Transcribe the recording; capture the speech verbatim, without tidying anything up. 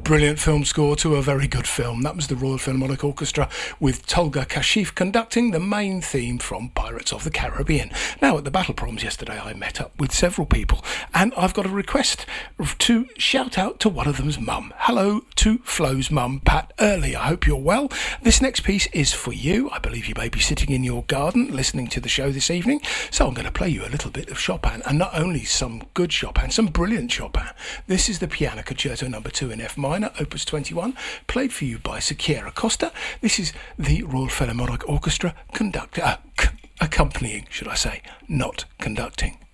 brilliant film score to a very good film. That was the Royal Philharmonic Orchestra with Tolga Kashif conducting the main theme from Pirates of the Caribbean. Now, at the Battle Proms yesterday, I met up with several people, and I've got a request to shout out to one of them's mum. Hello to Flo's mum, Pat Early. I hope you're well. This next piece is for you. I believe you may be sitting in your garden listening to the show this evening, so I'm going to play you a little bit of Chopin, and not only some good Chopin, some brilliant Chopin. This is the Piano Concerto number two in F minor, opus twenty-one, played for you by Siqueira Costa. This is the Royal Philharmonic Orchestra conductor, uh, c- accompanying, should I say, not conducting.